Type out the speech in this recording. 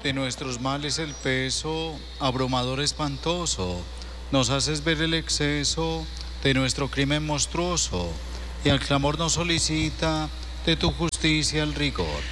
de nuestros males el peso abrumador espantoso. Nos haces ver el exceso de nuestro crimen monstruoso, y al clamor nos solicita de tu justicia el rigor.